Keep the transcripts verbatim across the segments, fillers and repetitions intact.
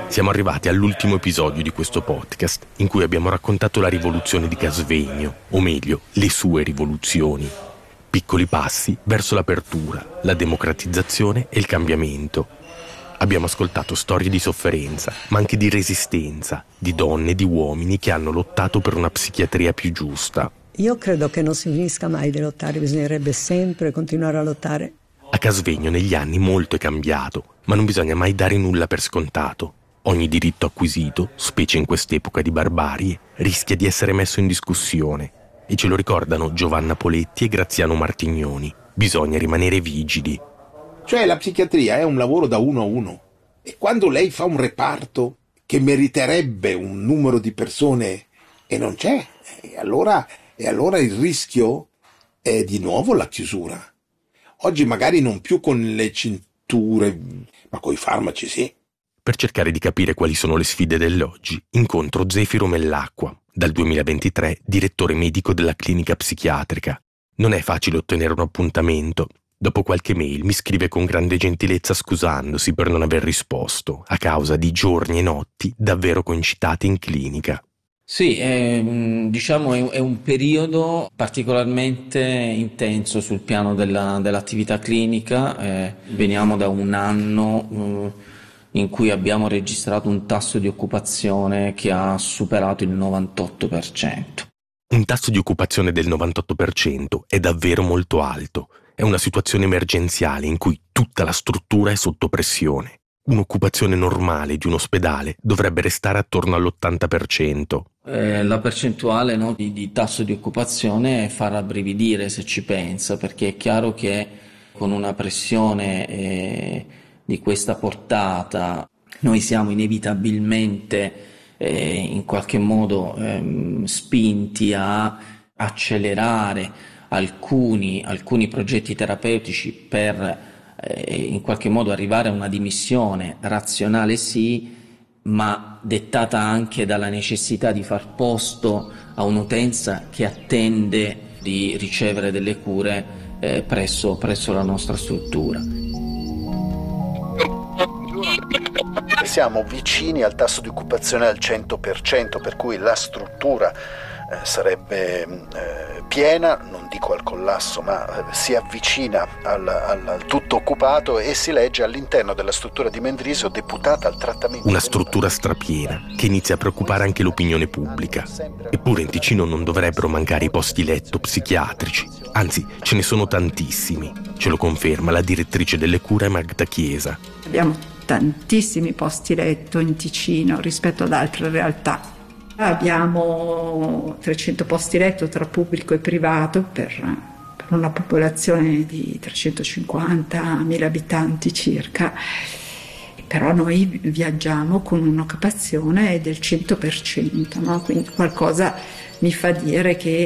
Siamo arrivati all'ultimo episodio di questo podcast in cui abbiamo raccontato la rivoluzione di Casvegno, o meglio, le sue rivoluzioni. Piccoli passi verso l'apertura, la democratizzazione e il cambiamento. Abbiamo ascoltato storie di sofferenza, ma anche di resistenza, di donne e di uomini che hanno lottato per una psichiatria più giusta. Io credo che non si finisca mai di lottare, bisognerebbe sempre continuare a lottare. A Casvegno negli anni molto è cambiato, ma non bisogna mai dare nulla per scontato. Ogni diritto acquisito, specie in quest'epoca di barbarie, rischia di essere messo in discussione. E ce lo ricordano Giovanna Poletti e Graziano Martignoni. Bisogna rimanere vigili. Cioè la psichiatria è un lavoro da uno a uno. E quando lei fa un reparto che meriterebbe un numero di persone e non c'è, e allora, e allora il rischio è di nuovo la chiusura. Oggi magari non più con le cinture, ma con i farmaci sì. Per cercare di capire quali sono le sfide dell'oggi, incontro Zefiro Mellacqua, dal duemilaventitré direttore medico della clinica psichiatrica. Non è facile ottenere un appuntamento. Dopo qualche mail mi scrive con grande gentilezza scusandosi per non aver risposto, a causa di giorni e notti davvero concitati in clinica. Sì, è, diciamo è, è un periodo particolarmente intenso sul piano della, dell'attività clinica. Eh, veniamo da un anno eh, in cui abbiamo registrato un tasso di occupazione che ha superato il novantotto per cento. Un tasso di occupazione del novantotto per cento è davvero molto alto. È una situazione emergenziale in cui tutta la struttura è sotto pressione. Un'occupazione normale di un ospedale dovrebbe restare attorno all'ottanta per cento. Eh, la percentuale no, di, di tasso di occupazione fa rabbrividire se ci pensa, perché è chiaro che con una pressione eh, di questa portata noi siamo inevitabilmente eh, in qualche modo ehm, spinti a accelerare alcuni, alcuni progetti terapeutici per eh, in qualche modo arrivare a una dimissione razionale sì, ma dettata anche dalla necessità di far posto a un'utenza che attende di ricevere delle cure eh, presso, presso la nostra struttura. Siamo vicini al tasso di occupazione al cento per cento, per cui la struttura eh, sarebbe eh, piena, non dico al collasso, ma eh, si avvicina al, al, al tutto occupato e si legge all'interno della struttura di Mendrisio deputata al trattamento. Una struttura strapiena che inizia a preoccupare anche l'opinione pubblica. Eppure in Ticino non dovrebbero mancare i posti letto psichiatrici, anzi ce ne sono tantissimi. Ce lo conferma la direttrice delle cure Magda Chiesa. Abbiamo tantissimi posti letto in Ticino rispetto ad altre realtà. Abbiamo trecento posti letto tra pubblico e privato per, per una popolazione di trecentocinquantamila abitanti circa, però noi viaggiamo con un'occupazione del cento per cento, no? Quindi qualcosa mi fa dire che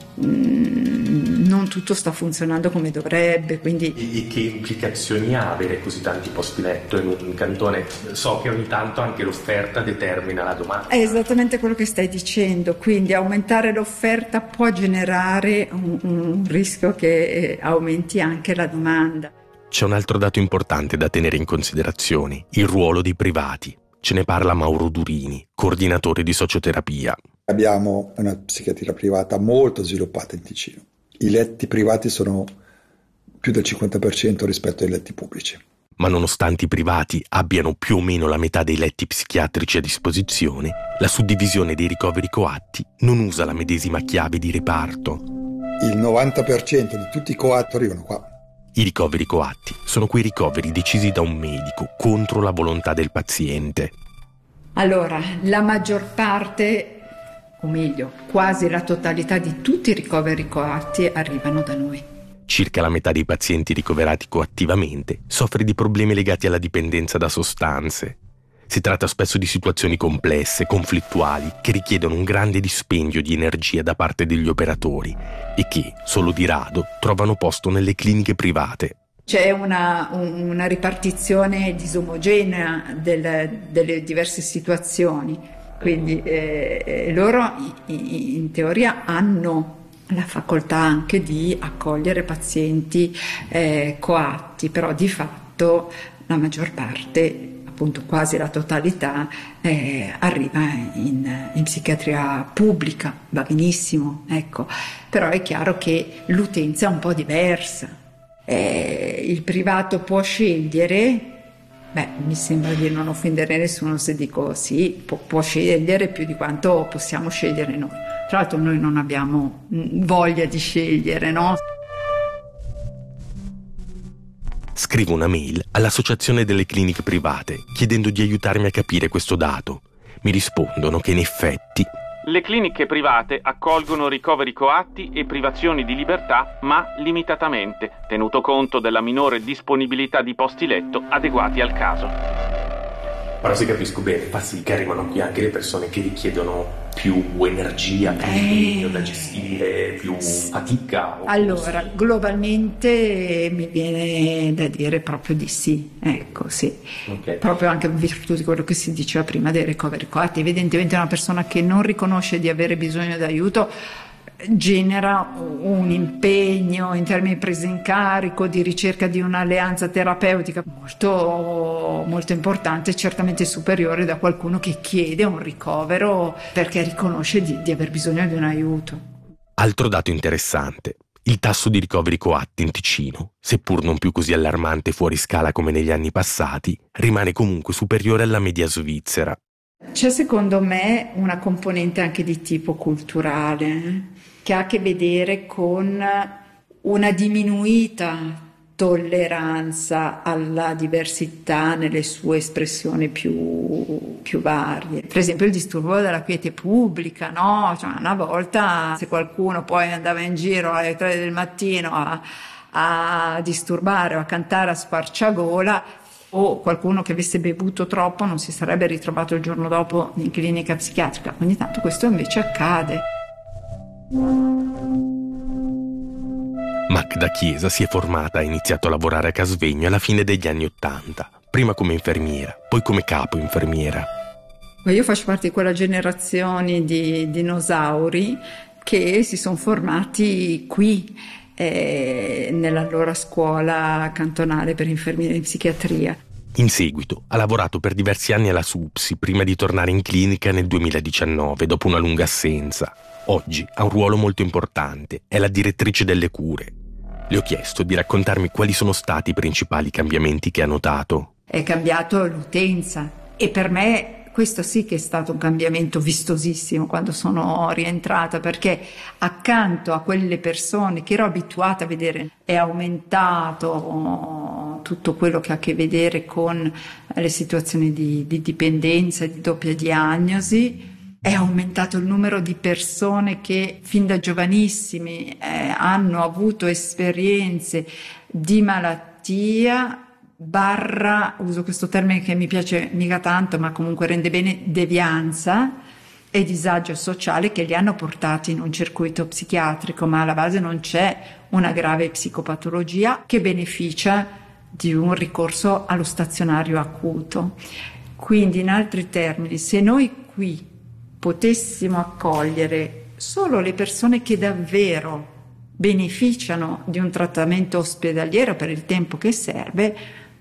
mh, non tutto sta funzionando come dovrebbe. Quindi... E che implicazioni ha avere così tanti posti letto in un cantone? So che ogni tanto anche l'offerta determina la domanda. È esattamente quello che stai dicendo, quindi aumentare l'offerta può generare un, un rischio che aumenti anche la domanda. C'è un altro dato importante da tenere in considerazione, il ruolo dei privati. Ce ne parla Mauro Durini, coordinatore di socioterapia. Abbiamo una psichiatria privata molto sviluppata in Ticino. I letti privati sono più del cinquanta per cento rispetto ai letti pubblici. Ma nonostante i privati abbiano più o meno la metà dei letti psichiatrici a disposizione, la suddivisione dei ricoveri coatti non usa la medesima chiave di reparto. Il novanta per cento di tutti i coatti arrivano qua. I ricoveri coatti sono quei ricoveri decisi da un medico contro la volontà del paziente. Allora, la maggior parte, o meglio, quasi la totalità di tutti i ricoveri coatti arrivano da noi. Circa la metà dei pazienti ricoverati coattivamente soffre di problemi legati alla dipendenza da sostanze. Si tratta spesso di situazioni complesse, conflittuali, che richiedono un grande dispendio di energia da parte degli operatori e che, solo di rado, trovano posto nelle cliniche private. C'è una, una ripartizione disomogenea del, delle diverse situazioni, quindi eh, loro in teoria hanno la facoltà anche di accogliere pazienti eh, coatti, però di fatto la maggior parte appunto quasi la totalità, eh, arriva in, in psichiatria pubblica, va benissimo, ecco. Però è chiaro che l'utenza è un po' diversa. Eh, il privato può scegliere, beh, mi sembra di non offendere nessuno se dico sì, può, può scegliere più di quanto possiamo scegliere noi. Tra l'altro noi non abbiamo voglia di scegliere, no? Scrivo una mail all'Associazione delle Cliniche Private chiedendo di aiutarmi a capire questo dato. Mi rispondono che in effetti le cliniche private accolgono ricoveri coatti e privazioni di libertà, ma limitatamente, tenuto conto della minore disponibilità di posti letto adeguati al caso. Però se capisco bene, fa sì che arrivano qui anche le persone che richiedono più energia, più impegno eh, da gestire, più fatica. Allora, così. Globalmente mi viene da dire proprio di sì, ecco, sì. Okay. Proprio anche in virtù di quello che si diceva prima dei ricoveri coatti. Evidentemente una persona che non riconosce di avere bisogno d'aiuto genera un impegno in termini di presa in carico, di ricerca di un'alleanza terapeutica molto, molto importante, certamente superiore da qualcuno che chiede un ricovero perché riconosce di, di aver bisogno di un aiuto. Altro dato interessante: il tasso di ricoveri coatti in Ticino, seppur non più così allarmante fuori scala come negli anni passati, rimane comunque superiore alla media svizzera. C'è secondo me una componente anche di tipo culturale che ha a che vedere con una diminuita tolleranza alla diversità nelle sue espressioni più, più varie. Per esempio il disturbo della quiete pubblica, no? Cioè, una volta se qualcuno poi andava in giro alle tre del mattino a, a disturbare o a cantare a squarciagola, o qualcuno che avesse bevuto troppo non si sarebbe ritrovato il giorno dopo in clinica psichiatrica. Ogni tanto questo invece accade. Magda Chiesa si è formata e ha iniziato a lavorare a Casvegno alla fine degli anni Ottanta, prima come infermiera, poi come capo infermiera. Io faccio parte di quella generazione di dinosauri che si sono formati qui, eh, nella loro scuola cantonale per infermieri in psichiatria. In seguito ha lavorato per diversi anni alla SUPSI prima di tornare in clinica nel duemiladiciannove dopo una lunga assenza. Oggi ha un ruolo molto importante, è la direttrice delle cure. Le ho chiesto di raccontarmi quali sono stati i principali cambiamenti che ha notato. È cambiato l'utenza e per me questo sì che è stato un cambiamento vistosissimo quando sono rientrata, perché accanto a quelle persone che ero abituata a vedere è aumentato tutto quello che ha a che vedere con le situazioni di, di dipendenza e di doppia diagnosi. È aumentato il numero di persone che fin da giovanissimi eh, hanno avuto esperienze di malattia barra, uso questo termine che mi piace mica tanto ma comunque rende bene, devianza e disagio sociale che li hanno portati in un circuito psichiatrico, ma alla base non c'è una grave psicopatologia che beneficia di un ricorso allo stazionario acuto. Quindi in altri termini, se noi qui potessimo accogliere solo le persone che davvero beneficiano di un trattamento ospedaliero per il tempo che serve,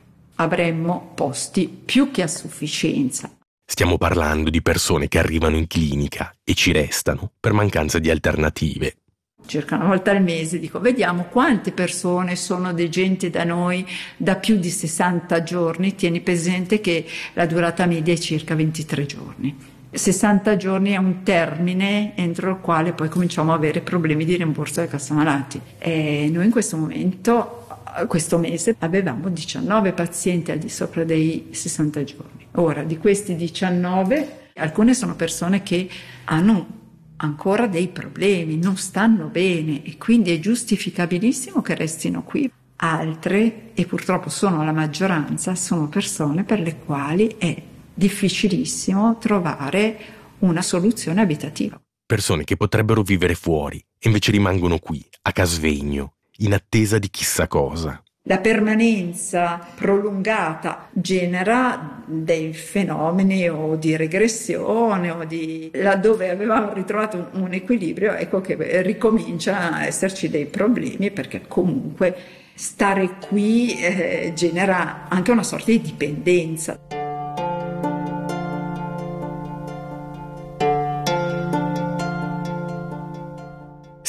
avremmo posti più che a sufficienza. Stiamo parlando di persone che arrivano in clinica e ci restano per mancanza di alternative. Circa una volta al mese dico, vediamo quante persone sono degenti da noi da più di sessanta giorni. Tieni presente che la durata media è circa ventitré giorni. sessanta giorni è un termine entro il quale poi cominciamo a avere problemi di rimborso dai cassamalati. E noi in questo momento, questo mese, avevamo diciannove pazienti al di sopra dei sessanta giorni. Ora, di questi diciannove, alcune sono persone che hanno ancora dei problemi, non stanno bene e quindi è giustificabilissimo che restino qui. Altre, e purtroppo sono la maggioranza, sono persone per le quali è difficilissimo trovare una soluzione abitativa. Persone che potrebbero vivere fuori e invece rimangono qui, a Casvegno, in attesa di chissà cosa. La permanenza prolungata genera dei fenomeni o di regressione o di laddove avevamo ritrovato un equilibrio, ecco che ricomincia a esserci dei problemi, perché comunque stare qui eh, genera anche una sorta di dipendenza.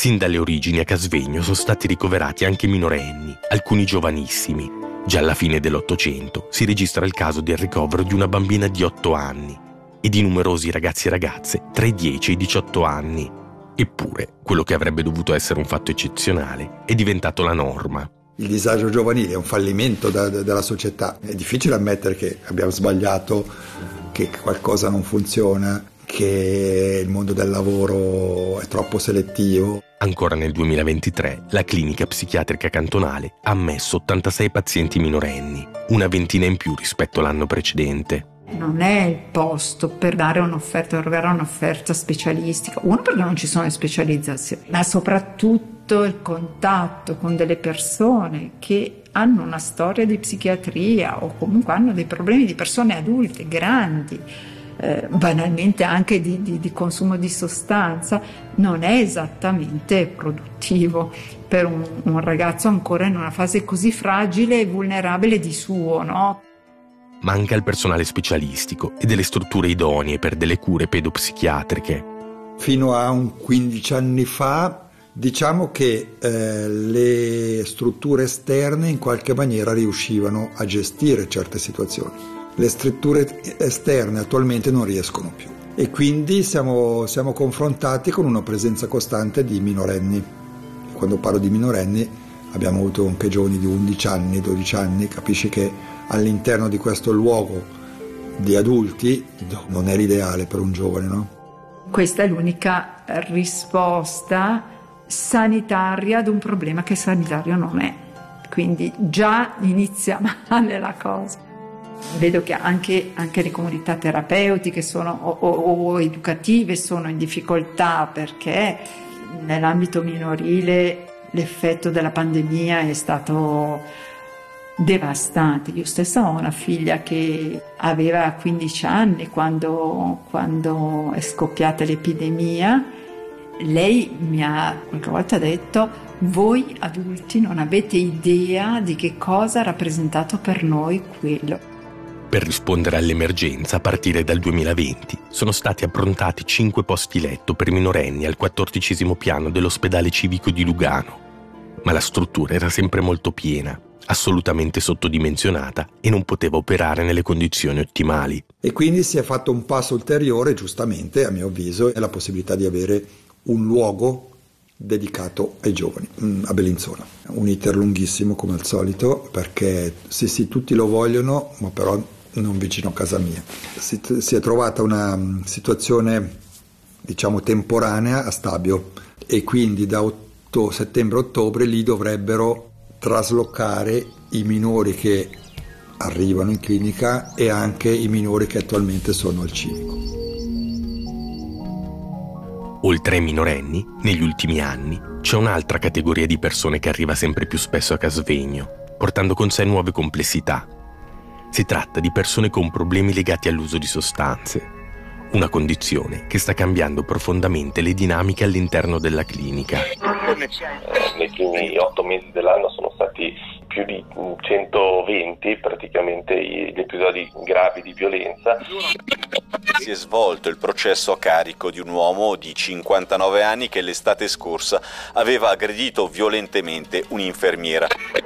Sin dalle origini a Casvegno sono stati ricoverati anche minorenni, alcuni giovanissimi. Già alla fine dell'Ottocento si registra il caso del ricovero di una bambina di otto anni e di numerosi ragazzi e ragazze tra i dieci e i diciotto anni. Eppure, quello che avrebbe dovuto essere un fatto eccezionale è diventato la norma. Il disagio giovanile è un fallimento da, da, della società. È difficile ammettere che abbiamo sbagliato, che qualcosa non funziona, che il mondo del lavoro è troppo selettivo. Ancora nel duemilaventitré la clinica psichiatrica cantonale ha ammesso ottantasei pazienti minorenni, una ventina in più rispetto all'anno precedente. Non è il posto per dare un'offerta, erogare un'offerta specialistica. Uno, perché non ci sono le specializzazioni, ma soprattutto il contatto con delle persone che hanno una storia di psichiatria o comunque hanno dei problemi, di persone adulte, grandi, eh, banalmente anche di, di, di consumo di sostanza, non è esattamente produttivo per un, un ragazzo ancora in una fase così fragile e vulnerabile di suo, no? Manca il personale specialistico e delle strutture idonee per delle cure pedopsichiatriche. Fino a un quindici anni fa diciamo che eh, le strutture esterne in qualche maniera riuscivano a gestire certe situazioni. Le strutture esterne attualmente non riescono più e quindi siamo, siamo confrontati con una presenza costante di minorenni. Quando parlo di minorenni abbiamo avuto anche giovani di undici anni, dodici anni, capisci che all'interno di questo luogo di adulti non è l'ideale per un giovane, no? Questa è l'unica risposta sanitaria ad un problema che sanitario non è. Quindi già inizia male la cosa. Vedo che anche, anche le comunità terapeutiche sono, o, o, o educative sono in difficoltà perché nell'ambito minorile l'effetto della pandemia è stato devastante. Io stessa ho una figlia che aveva quindici anni quando, quando è scoppiata l'epidemia. Lei mi ha qualche volta detto: voi adulti non avete idea di che cosa ha rappresentato per noi quello. Per rispondere all'emergenza, a partire dal duemilaventi, sono stati approntati cinque posti letto per minorenni al quattordicesimo piano dell'ospedale civico di Lugano. Ma la struttura era sempre molto piena, assolutamente sottodimensionata e non poteva operare nelle condizioni ottimali. E quindi si è fatto un passo ulteriore, giustamente, a mio avviso, è la possibilità di avere un luogo dedicato ai giovani a Bellinzona. Un iter lunghissimo come al solito, perché sì sì tutti lo vogliono, ma però non vicino a casa mia. Si, si è trovata una situazione, diciamo, temporanea a Stabio e quindi da settembre-ottobre lì dovrebbero traslocare i minori che arrivano in clinica e anche i minori che attualmente sono al civico. Oltre ai minorenni, negli ultimi anni c'è un'altra categoria di persone che arriva sempre più spesso a Casvegno, portando con sé nuove complessità. Si tratta di persone con problemi legati all'uso di sostanze, una condizione che sta cambiando profondamente le dinamiche all'interno della clinica. Nei primi otto mesi dell'anno sono stati più di centoventi praticamente gli episodi gravi di violenza. Si è svolto il processo a carico di un uomo di cinquantanove anni che l'estate scorsa aveva aggredito violentemente un'infermiera.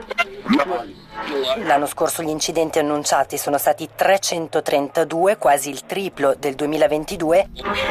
L'anno scorso gli incidenti annunciati sono stati trecentotrentadue, quasi il triplo del duemilaventidue.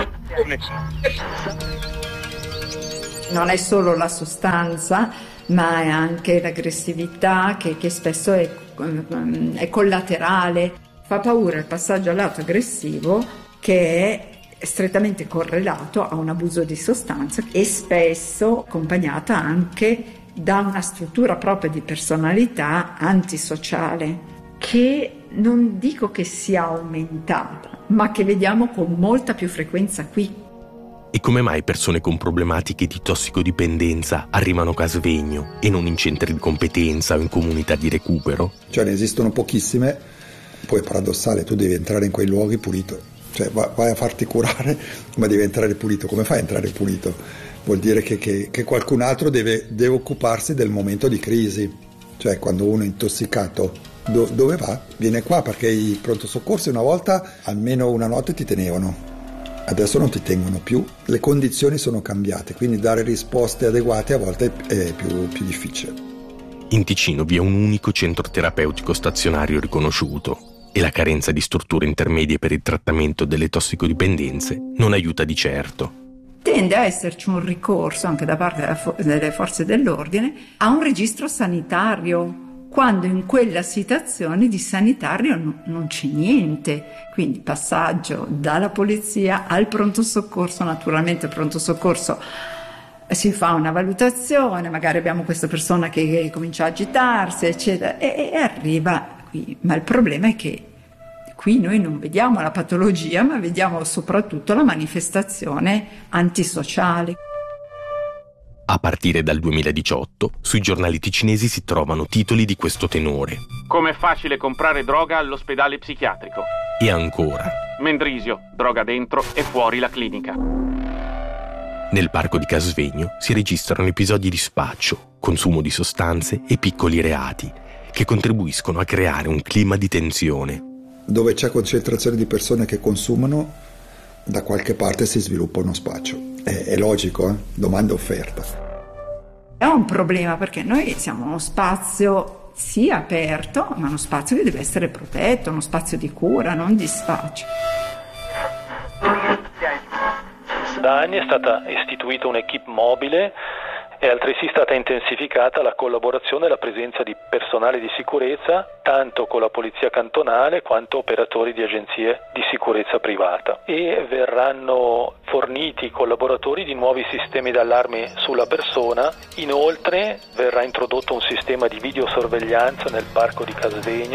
Non è solo la sostanza, ma è anche l'aggressività che, che spesso è, è collaterale. Fa paura il passaggio al lato aggressivo, che è strettamente correlato a un abuso di sostanza e spesso accompagnata anche da una struttura propria di personalità antisociale, che non dico che sia aumentata, ma che vediamo con molta più frequenza qui. E come mai persone con problematiche di tossicodipendenza arrivano a Casvegno e non in centri di competenza o in comunità di recupero? Cioè ne esistono pochissime, poi è paradossale, tu devi entrare in quei luoghi pulito, cioè vai a farti curare ma devi entrare pulito. Come fai a entrare pulito? Vuol dire che, che, che qualcun altro deve, deve occuparsi del momento di crisi, cioè quando uno è intossicato do, dove va? Viene qua, perché i pronto soccorsi una volta almeno una notte ti tenevano. Adesso non ti tengono più, le condizioni sono cambiate, quindi dare risposte adeguate a volte è più, più difficile. In Ticino vi è un unico centro terapeutico stazionario riconosciuto e la carenza di strutture intermedie per il trattamento delle tossicodipendenze non aiuta di certo. Tende a esserci un ricorso anche da parte delle forze dell'ordine a un registro sanitario, quando in quella situazione di sanitario no, non c'è niente. Quindi passaggio dalla polizia al pronto soccorso, naturalmente il pronto soccorso si fa una valutazione, magari abbiamo questa persona che, che comincia a agitarsi, eccetera, e, e arriva qui. Ma il problema è che qui noi non vediamo la patologia, ma vediamo soprattutto la manifestazione antisociale. A partire dal duemiladiciotto, sui giornali ticinesi si trovano titoli di questo tenore. Come è facile comprare droga all'ospedale psichiatrico. E ancora. Mendrisio, droga dentro e fuori la clinica. Nel parco di Casvegno si registrano episodi di spaccio, consumo di sostanze e piccoli reati, che contribuiscono a creare un clima di tensione. Dove c'è concentrazione di persone che consumano, da qualche parte si sviluppa uno spaccio. È, è logico, eh? Domanda e offerta. È un problema perché noi siamo uno spazio sì aperto, ma uno spazio che deve essere protetto, uno spazio di cura, non di spaccio. Da anni è stata istituita un'equipe mobile. È altresì stata intensificata la collaborazione e la presenza di personale di sicurezza, tanto con la polizia cantonale quanto operatori di agenzie di sicurezza privata, e verranno forniti i collaboratori di nuovi sistemi d'allarme sulla persona. Inoltre verrà introdotto un sistema di videosorveglianza nel parco di Casvegno.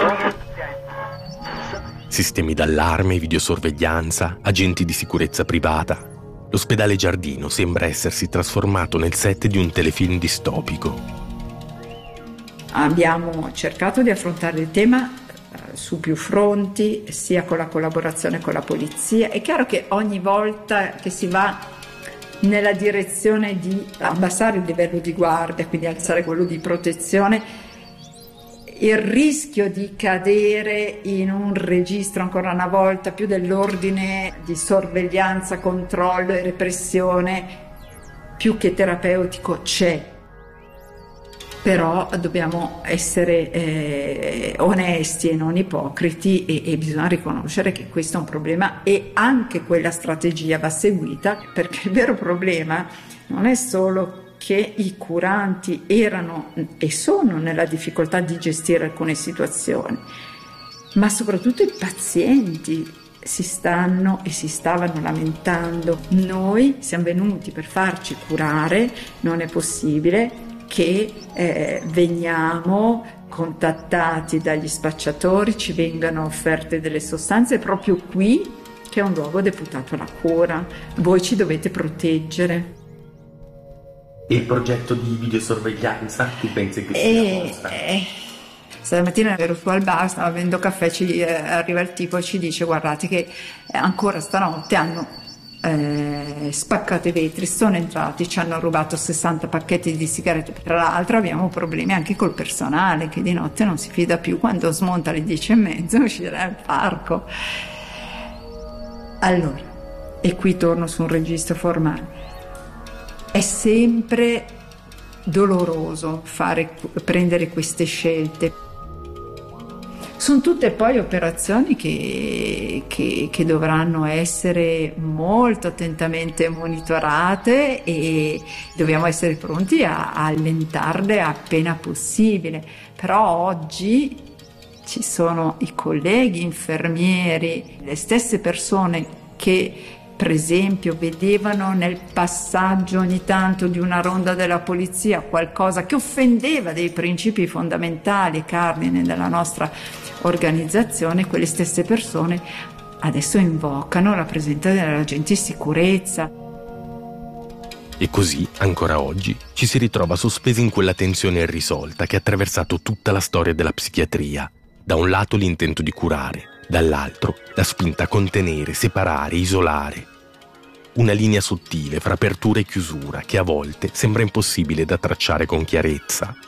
Sistemi d'allarme, videosorveglianza, agenti di sicurezza privata. L'ospedale Giardino sembra essersi trasformato nel set di un telefilm distopico. Abbiamo cercato di affrontare il tema eh, su più fronti, sia con la collaborazione con la polizia. È chiaro che ogni volta che si va nella direzione di abbassare il livello di guardia, quindi alzare quello di protezione, il rischio di cadere in un registro ancora una volta più dell'ordine di sorveglianza, controllo e repressione più che terapeutico c'è. Però dobbiamo essere eh, onesti e non ipocriti e, e bisogna riconoscere che questo è un problema e anche quella strategia va seguita, perché il vero problema non è solo che i curanti erano e sono nella difficoltà di gestire alcune situazioni, ma soprattutto i pazienti si stanno e si stavano lamentando. Noi siamo venuti per farci curare, non è possibile che eh, veniamo contattati dagli spacciatori, ci vengano offerte delle sostanze proprio qui, che è un luogo deputato alla cura. Voi ci dovete proteggere. E il progetto di videosorveglianza, tu pensi che sia e, eh, stamattina ero su al bar, stavo bevendo caffè, ci, eh, arriva il tipo e ci dice: guardate che ancora stanotte hanno eh, spaccato i vetri, sono entrati, ci hanno rubato sessanta pacchetti di sigarette. Tra l'altro abbiamo problemi anche col personale che di notte non si fida più, quando smonta alle dieci e mezza uscirà dal parco. Allora, e qui torno su un registro formale. È sempre doloroso fare, prendere queste scelte. Sono tutte poi operazioni che, che, che dovranno essere molto attentamente monitorate e dobbiamo essere pronti a, a allentarle appena possibile. Però oggi ci sono i colleghi infermieri, le stesse persone che per esempio vedevano nel passaggio ogni tanto di una ronda della polizia qualcosa che offendeva dei principi fondamentali, cardine della nostra organizzazione, quelle stesse persone adesso invocano la presenza dell'agente di sicurezza. E così, ancora oggi, ci si ritrova sospesi in quella tensione irrisolta che ha attraversato tutta la storia della psichiatria. Da un lato l'intento di curare, dall'altro la spinta a contenere, separare, isolare. Una linea sottile fra apertura e chiusura che a volte sembra impossibile da tracciare con chiarezza.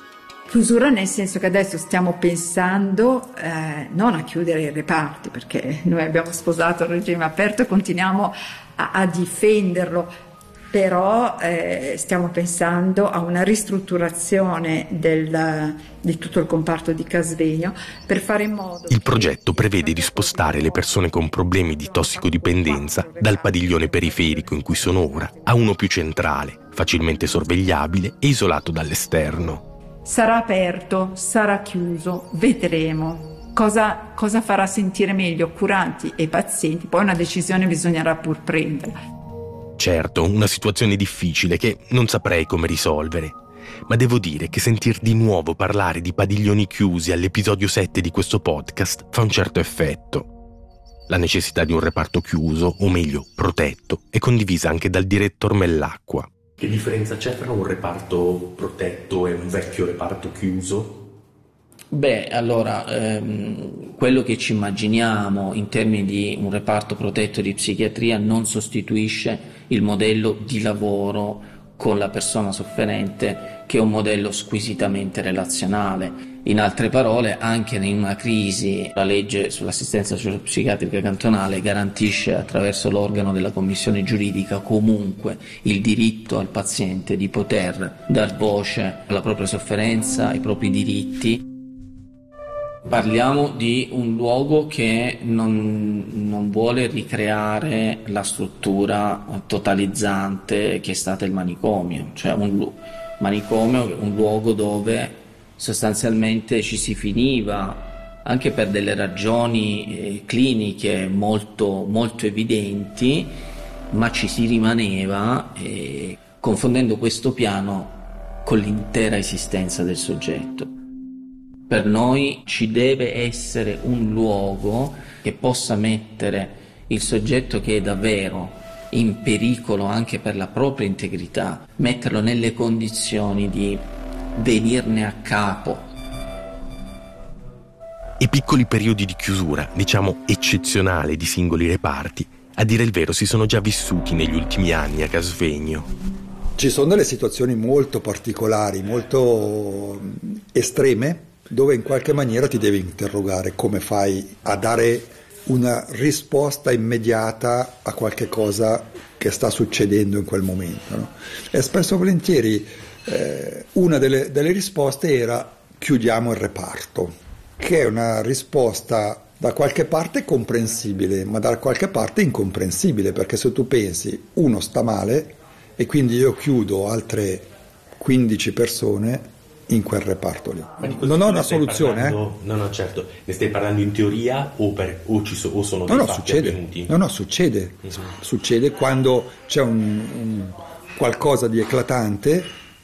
Chiusura nel senso che adesso stiamo pensando eh, non a chiudere i reparti, perché noi abbiamo sposato il regime aperto e continuiamo a, a difenderlo, però eh, stiamo pensando a una ristrutturazione del, di tutto il comparto di Casvegno per fare in modo... Il progetto prevede di spostare le persone con problemi di tossicodipendenza dal padiglione periferico in cui sono ora a uno più centrale, facilmente sorvegliabile e isolato dall'esterno. Sarà aperto, sarà chiuso, vedremo cosa, cosa farà sentire meglio curanti e pazienti, poi una decisione bisognerà pur prenderla. Certo, una situazione difficile che non saprei come risolvere, ma devo dire che sentir di nuovo parlare di padiglioni chiusi all'episodio sette di questo podcast fa un certo effetto. La necessità di un reparto chiuso, o meglio, protetto, è condivisa anche dal direttor Mellacqua. Che differenza c'è tra un reparto protetto e un vecchio reparto chiuso? Beh, allora, ehm, quello che ci immaginiamo in termini di un reparto protetto di psichiatria non sostituisce il modello di lavoro con la persona sofferente, che è un modello squisitamente relazionale. In altre parole, anche in una crisi, la legge sull'assistenza sociopsichiatrica cantonale garantisce attraverso l'organo della commissione giuridica comunque il diritto al paziente di poter dar voce alla propria sofferenza, ai propri diritti. Parliamo di un luogo che non, non vuole ricreare la struttura totalizzante che è stata il manicomio, cioè un manicomio, un luogo dove sostanzialmente ci si finiva anche per delle ragioni eh, cliniche molto, molto evidenti, ma ci si rimaneva eh, confondendo questo piano con l'intera esistenza del soggetto. Per noi ci deve essere un luogo che possa mettere il soggetto che è davvero in pericolo anche per la propria integrità, metterlo nelle condizioni di venirne a capo. I piccoli periodi di chiusura, diciamo eccezionale, di singoli reparti, a dire il vero si sono già vissuti negli ultimi anni a Casvegno. Ci sono delle situazioni molto particolari, molto estreme, dove in qualche maniera ti devi interrogare come fai a dare una risposta immediata a qualche cosa che sta succedendo in quel momento, no? E spesso e volentieri eh, una delle, delle risposte era chiudiamo il reparto, che è una risposta da qualche parte comprensibile, ma da qualche parte incomprensibile, perché se tu pensi uno sta male e quindi io chiudo altre quindici persone in quel reparto lì. Non ho una soluzione, eh? No, no, certo. Ne stai parlando in teoria o, per, o, ci so, o sono dei no, no, fatti succede. avvenuti? No, no, succede. Mm-hmm. Succede quando c'è un, un qualcosa di eclatante,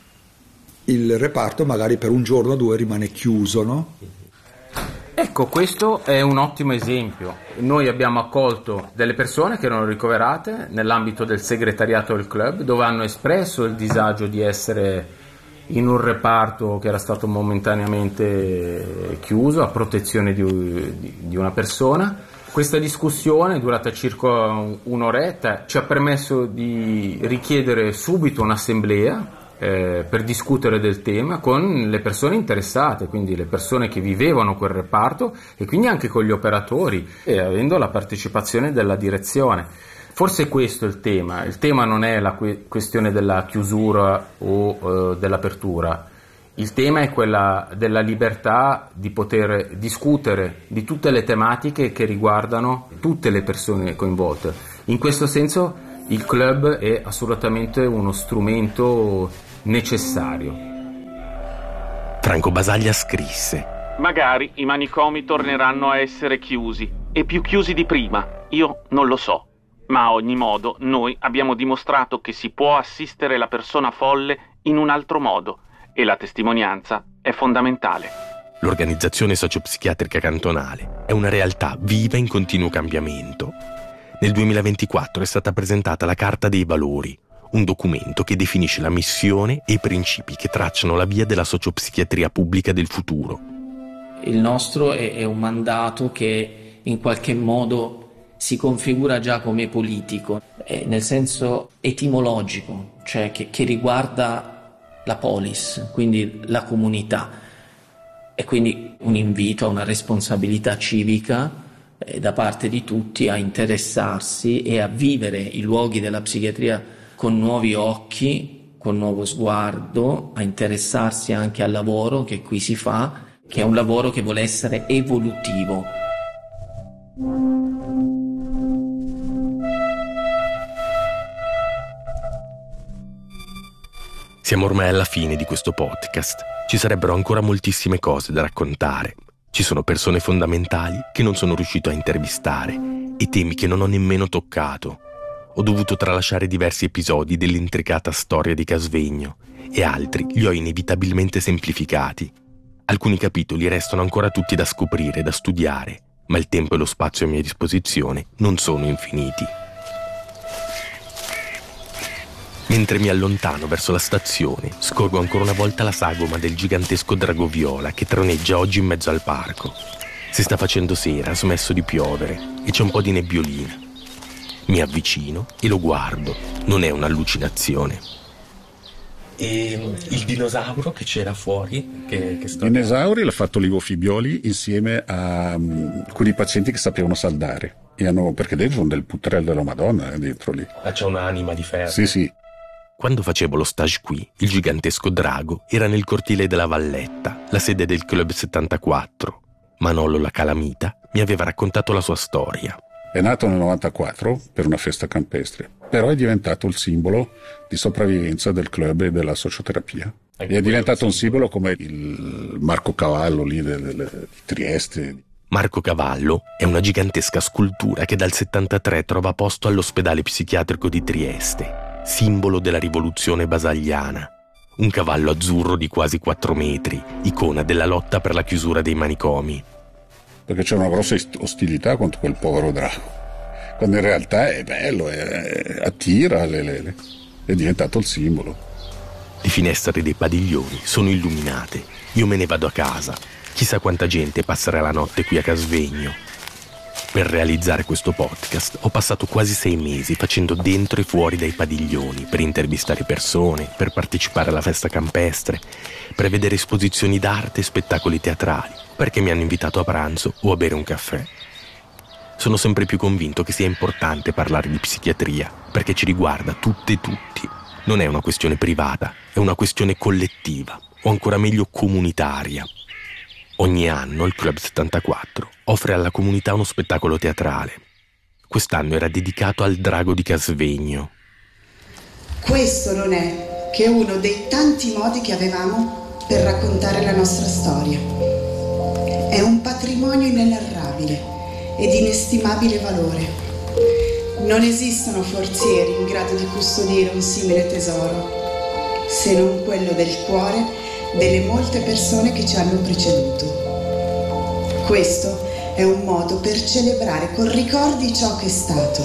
il reparto magari per un giorno o due rimane chiuso, no? Ecco, questo è un ottimo esempio. Noi abbiamo accolto delle persone che erano ricoverate nell'ambito del segretariato del club, dove hanno espresso il disagio di essere in un reparto che era stato momentaneamente chiuso a protezione di, di, di una persona. Questa discussione, durata circa un'oretta, ci ha permesso di richiedere subito un'assemblea eh, per discutere del tema con le persone interessate, quindi le persone che vivevano quel reparto e quindi anche con gli operatori, e avendo la partecipazione della direzione. Forse questo è il tema, il tema non è la que- questione della chiusura o eh, dell'apertura, il tema è quella della libertà di poter discutere di tutte le tematiche che riguardano tutte le persone coinvolte. In questo senso il club è assolutamente uno strumento necessario. Franco Basaglia scrisse: magari i manicomi torneranno a essere chiusi, e più chiusi di prima, io non lo so. Ma a ogni modo noi abbiamo dimostrato che si può assistere la persona folle in un altro modo e la testimonianza è fondamentale. L'organizzazione sociopsichiatrica cantonale è una realtà viva in continuo cambiamento. Nel duemilaventiquattro è stata presentata la Carta dei Valori, un documento che definisce la missione e i principi che tracciano la via della sociopsichiatria pubblica del futuro. Il nostro è, è un mandato che in qualche modo si configura già come politico, eh, nel senso etimologico, cioè che, che riguarda la polis, quindi la comunità. e quindi un invito a una responsabilità civica eh, da parte di tutti a interessarsi e a vivere i luoghi della psichiatria con nuovi occhi, con nuovo sguardo, a interessarsi anche al lavoro che qui si fa, che è un lavoro che vuole essere evolutivo. Siamo ormai alla fine di questo podcast. Ci sarebbero ancora moltissime cose da raccontare. Ci sono persone fondamentali che non sono riuscito a intervistare e temi che non ho nemmeno toccato. Ho dovuto tralasciare diversi episodi dell'intricata storia di Casvegno e altri li ho inevitabilmente semplificati. Alcuni capitoli restano ancora tutti da scoprire, da studiare, ma il tempo e lo spazio a mia disposizione non sono infiniti. Mentre mi allontano verso la stazione, scorgo ancora una volta la sagoma del gigantesco drago viola che troneggia oggi in mezzo al parco. Si sta facendo sera, ha smesso di piovere e c'è un po' di nebbiolina. Mi avvicino e lo guardo. Non è un'allucinazione. E il dinosauro che c'era fuori? Che, che sto... I dinosauri l'ha fatto Livo Fibioli insieme a um, alcuni pazienti che sapevano saldare. E hanno, perché dentro sono del putrello della Madonna, eh, dentro lì. Ah, c'è un'anima di ferro. Sì, sì. Quando facevo lo stage qui, il gigantesco drago era nel cortile della Valletta, la sede del Club settantaquattro. Manolo la Calamita mi aveva raccontato la sua storia. È nato nel novantaquattro per una festa campestre, però è diventato il simbolo di sopravvivenza del club e della socioterapia. E è diventato un simbolo come il Marco Cavallo lì di Trieste. Marco Cavallo è una gigantesca scultura che dal settantatré trova posto all'ospedale psichiatrico di Trieste, simbolo della rivoluzione basagliana. Un cavallo azzurro di quasi quattro metri, icona della lotta per la chiusura dei manicomi. Perché c'è una grossa ostilità contro quel povero drago, quando in realtà è bello, è, attira, le, le, le, è diventato il simbolo. Le finestre dei padiglioni sono illuminate. Io me ne vado a casa. Chissà quanta gente passerà la notte qui a Casvegno. Per realizzare questo podcast ho passato quasi sei mesi facendo dentro e fuori dai padiglioni, per intervistare persone, per partecipare alla festa campestre, per vedere esposizioni d'arte e spettacoli teatrali, perché mi hanno invitato a pranzo o a bere un caffè. Sono sempre più convinto che sia importante parlare di psichiatria, perché ci riguarda tutte e tutti. Non è una questione privata, è una questione collettiva, o ancora meglio comunitaria. Ogni anno il Club settantaquattro offre alla comunità uno spettacolo teatrale. Quest'anno era dedicato al drago di Casvegno. Questo non è che uno dei tanti modi che avevamo per raccontare la nostra storia. È un patrimonio inenarrabile e di inestimabile valore. Non esistono forzieri in grado di custodire un simile tesoro, se non quello del cuore delle molte persone che ci hanno preceduto. Questo è un modo per celebrare con ricordi ciò che è stato.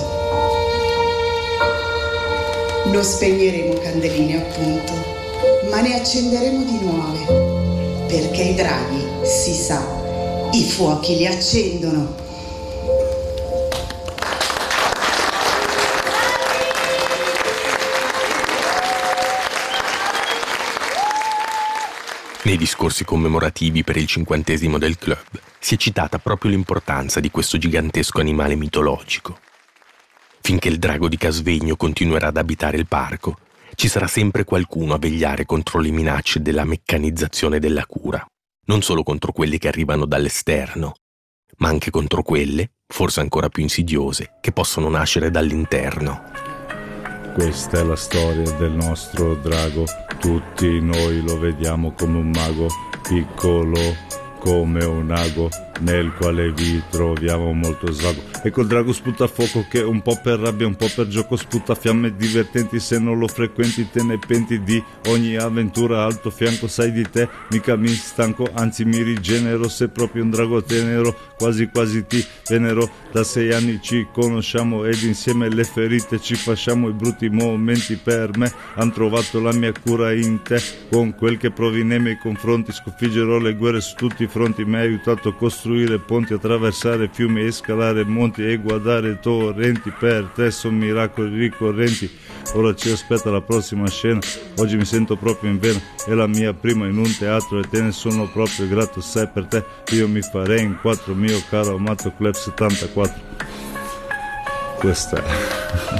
Non spegneremo candeline, appunto, ma ne accenderemo di nuove, perché i draghi, si sa, i fuochi li accendono. Nei discorsi commemorativi per il cinquantesimo del club si è citata proprio l'importanza di questo gigantesco animale mitologico. Finché il drago di Casvegno continuerà ad abitare il parco, ci sarà sempre qualcuno a vegliare contro le minacce della meccanizzazione della cura, non solo contro quelle che arrivano dall'esterno, ma anche contro quelle, forse ancora più insidiose, che possono nascere dall'interno. Questa è la storia del nostro drago, tutti noi lo vediamo come un mago, piccolo come un ago, nel quale vi troviamo molto svago. Ecco il drago sputa fuoco che un po' per rabbia, un po' per gioco sputa fiamme divertenti, se non lo frequenti te ne penti di ogni avventura, alto fianco sai di te, mica mi stanco, anzi mi rigenero, sei proprio un drago tenero, quasi quasi ti venero, da sei anni ci conosciamo ed insieme le ferite ci facciamo, i brutti momenti per me han trovato la mia cura in te, con quel che provi nei miei confronti, sconfiggerò le guerre su tutti i fronti, mi hai aiutato a costruire ponti, attraversare fiumi e scalare monti e guardare torrenti, per te sono miracoli ricorrenti, ora ci aspetta la prossima scena. Oggi mi sento proprio in vena, è la mia prima in un teatro e te ne sono proprio grato, sai per te io mi farei in quattro, mio caro amato Club settantaquattro. Questa è